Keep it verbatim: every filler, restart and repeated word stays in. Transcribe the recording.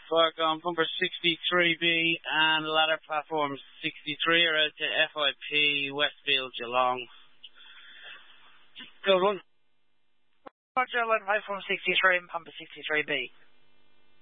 Clark on pumper sixty-three B and ladder platform sixty-three are out to F I P Westfield Geelong. Good one. Roger, ladder platform sixty-three and pumper sixty-three B.